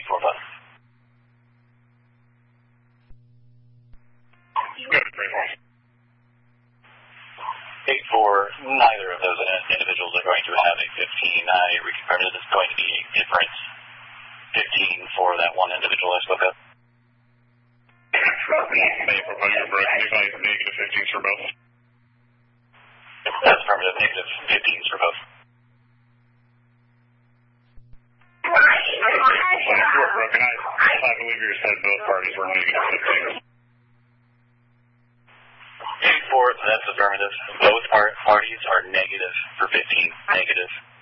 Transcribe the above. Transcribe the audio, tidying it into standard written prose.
8-4 bus. Go ahead, 3-4. 8-4, neither of those individuals are going to have a 15. I reconfirmed that it's going to be a different 15 for that one individual I spoke of. Negative 15s for both. That's affirmative, negative 15s for both. You were broken. I believe you said both parties were negative 15. 8-4, that's affirmative. Both parties are negative for 15. Negative.